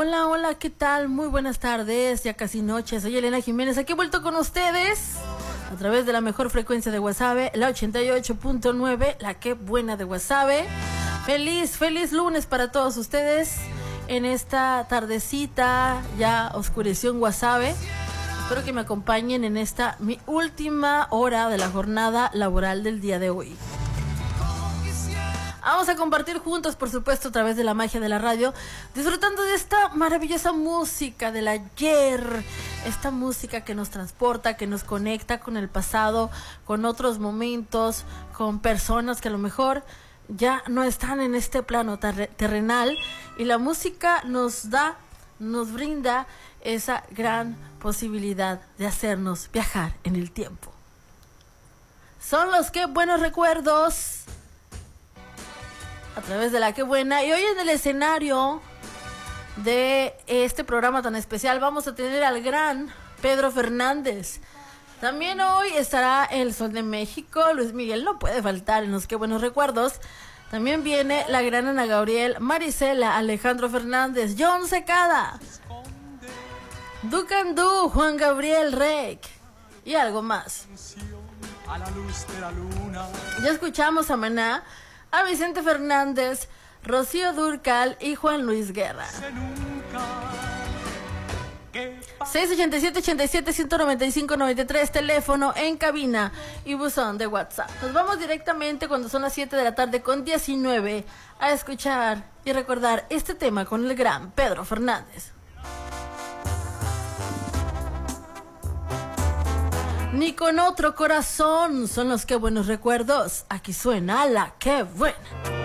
Hola, hola, ¿qué tal? Muy buenas tardes, ya casi noche. Soy Elena Jiménez, aquí he vuelto con ustedes a través de la mejor frecuencia de Guasave, la 88.9, la que buena de Guasave. Feliz lunes para todos ustedes en esta tardecita, ya oscureció en Guasave. Espero que me acompañen en esta, mi última hora de la jornada laboral del día de hoy. Vamos a compartir juntos, por supuesto, a través de la magia de la radio, disfrutando de esta maravillosa música del ayer, esta música que nos transporta, que nos conecta con el pasado, con otros momentos, con personas que a lo mejor ya no están en este plano terrenal, y la música nos brinda esa gran posibilidad de hacernos viajar en el tiempo. Son los que buenos recuerdos a través de la que buena. Y hoy en el escenario de este programa tan especial vamos a tener al gran Pedro Fernández. También hoy estará el Sol de México, Luis Miguel no puede faltar en los que buenos recuerdos. También viene la gran Ana Gabriel, Marisela, Alejandro Fernández, John Secada, Ducandú, Juan Gabriel Rec y algo más. Ya escuchamos a Maná, a Vicente Fernández, Rocío Dúrcal y Juan Luis Guerra. 687-87-195-93, teléfono en cabina y buzón de WhatsApp. Nos vamos directamente cuando son las 7 de la tarde con 19 a escuchar y recordar este tema con el gran Pedro Fernández. Ni con otro corazón son los que buenos recuerdos. Aquí suena la que buena.